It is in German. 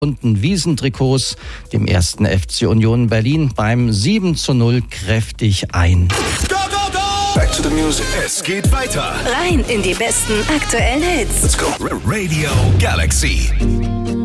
bunten Wiesentrikots dem 1. FC Union Berlin beim 7:0 kräftig ein. Go, go, go! Back to the music. Es geht weiter. Rein in die besten aktuellen Hits. Let's go. Radio Galaxy.